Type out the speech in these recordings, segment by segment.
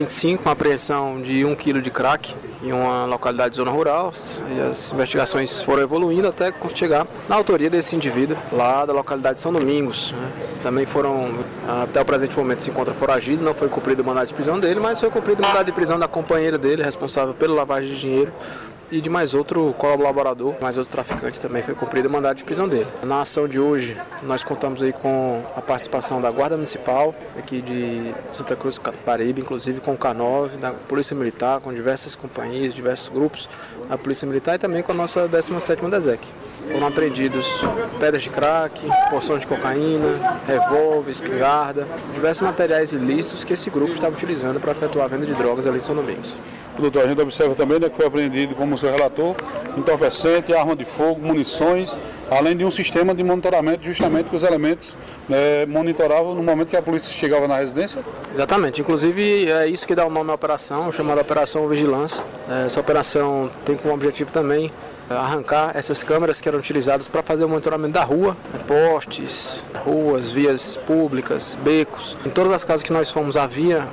25, com a apreensão de 1 quilo de crack em uma localidade de zona rural, e as investigações foram evoluindo até chegar na autoria desse indivíduo lá da localidade de São Domingos. Também foram, até o presente momento se encontra foragido, não foi cumprido o mandado de prisão dele, mas foi cumprido o mandado de prisão da companheira dele, responsável pela lavagem de dinheiro, e de mais outro colaborador, mais outro traficante também foi cumprido o mandado de prisão dele. Na ação de hoje, nós contamos aí com a participação da Guarda Municipal, aqui de Santa Cruz do Capibaribe, inclusive com o K9, da Polícia Militar, com diversas companhias, diversos grupos da Polícia Militar e também com a nossa 17ª DESEC. Foram apreendidos pedras de crack, porções de cocaína, revólver, espingarda, diversos materiais ilícitos que esse grupo estava utilizando para efetuar a venda de drogas ali em São Domingos. Doutor, a gente observa também que foi apreendido, como o senhor relatou, entorpecente, arma de fogo, munições, além de um sistema de monitoramento, justamente que os elementos monitoravam no momento que a polícia chegava na residência? Exatamente, inclusive é isso que dá o nome à operação, chamada Operação Vigilância. Essa operação tem como objetivo também arrancar essas câmeras que eram utilizadas para fazer o monitoramento da rua, postes, ruas, vias públicas, becos. Em todas as casas que nós fomos havia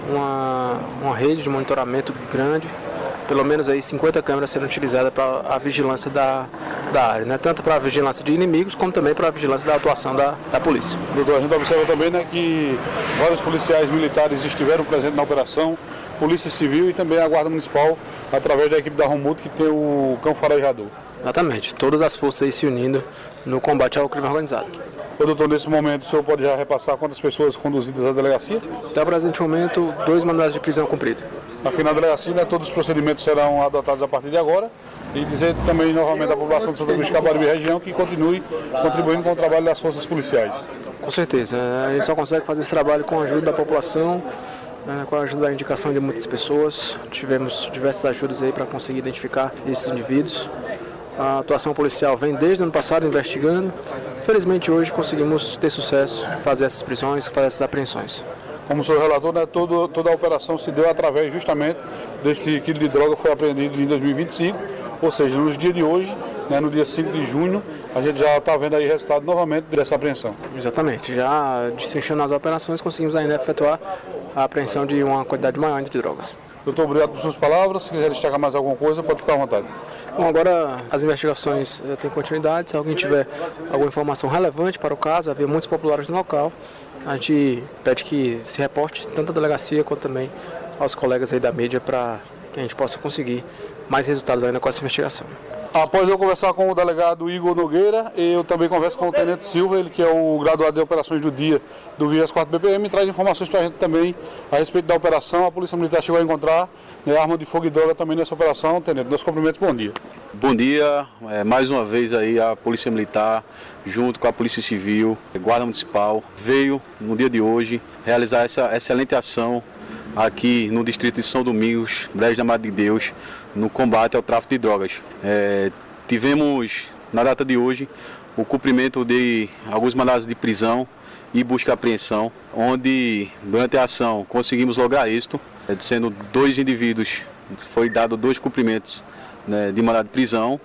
uma rede de monitoramento grande, pelo menos aí 50 câmeras sendo utilizadas para a vigilância da área, né? Tanto para a vigilância de inimigos como também para a vigilância da atuação da polícia. Doutor, a gente observa também que vários policiais militares estiveram presentes na operação, Polícia Civil e também a Guarda Municipal, através da equipe da Romuto, que tem o cão farejador. Exatamente, todas as forças aí se unindo no combate ao crime organizado. Ô, doutor, nesse momento o senhor pode já repassar quantas pessoas conduzidas à delegacia? Até o presente momento, 2 mandados de prisão cumpridos. Aqui na delegacia, todos os procedimentos serão adotados a partir de agora e dizer também novamente à população de Santa Cruz de Capibaribe e região que continue contribuindo com o trabalho das forças policiais. Com certeza, a gente só consegue fazer esse trabalho com a ajuda da população, com a ajuda da indicação de muitas pessoas. Tivemos diversas ajudas aí para conseguir identificar esses indivíduos. A atuação policial vem desde o ano passado investigando. Felizmente hoje conseguimos ter sucesso, fazer essas prisões, fazer essas apreensões. Como o senhor relatou, toda a operação se deu através justamente desse quilo de droga que foi apreendido em 2025, ou seja, nos dias de hoje, no dia 5 de junho, a gente já está vendo aí resultado novamente dessa apreensão. Exatamente, já destrinchando as operações, conseguimos ainda efetuar a apreensão de uma quantidade maior de drogas. Doutor, obrigado por suas palavras. Se quiser destacar mais alguma coisa, pode ficar à vontade. Bom, agora as investigações têm continuidade. Se alguém tiver alguma informação relevante para o caso, havia muitos populares no local, a gente pede que se reporte tanto à delegacia quanto também aos colegas aí da mídia para que a gente possa conseguir mais resultados ainda com essa investigação. Após eu conversar com o delegado Igor Nogueira, eu também converso com o Tenente Silva, ele que é o graduado de operações do dia do 24º BPM, e traz informações para a gente também a respeito da operação. A Polícia Militar chegou a encontrar arma de fogo e droga também nessa operação. Tenente, meus cumprimentos, bom dia. Bom dia, mais uma vez aí a Polícia Militar, junto com a Polícia Civil, Guarda Municipal, veio no dia de hoje realizar essa excelente ação aqui no distrito de São Domingos, Brejo da Madre de Deus, no combate ao tráfico de drogas. Tivemos, na data de hoje, o cumprimento de alguns mandados de prisão e busca e apreensão, onde, durante a ação, conseguimos lograr êxito, sendo 2 indivíduos, foi dado 2 cumprimentos de mandado de prisão,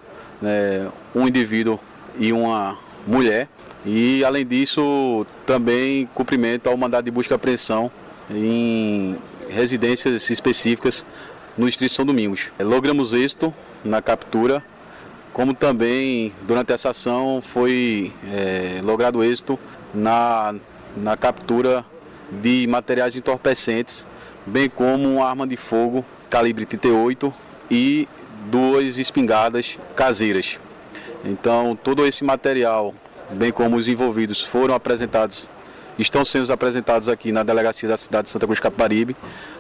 um indivíduo e uma mulher, e, além disso, também cumprimento ao mandado de busca e apreensão em residências específicas no distrito de São Domingos. Logramos êxito na captura, como também durante essa ação foi logrado êxito na captura de materiais entorpecentes, bem como uma arma de fogo calibre 38 e 2 espingardas caseiras. Então, todo esse material, bem como os envolvidos, estão sendo apresentados aqui na delegacia da cidade de Santa Cruz de Capibaribe,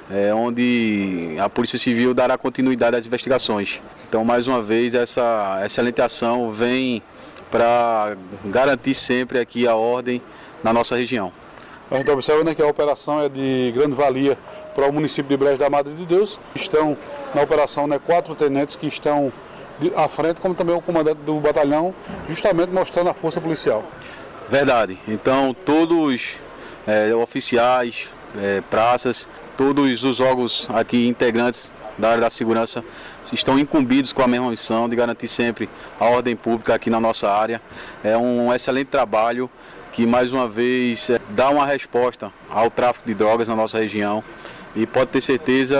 onde a Polícia Civil dará continuidade às investigações. Então, mais uma vez, essa excelente ação vem para garantir sempre aqui a ordem na nossa região. A gente observa que a operação é de grande valia para o município de Brejo da Madre de Deus. Estão na operação 4 tenentes que estão à frente, como também o comandante do batalhão, justamente mostrando a força policial. Verdade. Então, todos oficiais, praças, todos os órgãos aqui integrantes da área da segurança estão incumbidos com a mesma missão de garantir sempre a ordem pública aqui na nossa área. É um excelente trabalho que, mais uma vez, dá uma resposta ao tráfico de drogas na nossa região, e pode ter certeza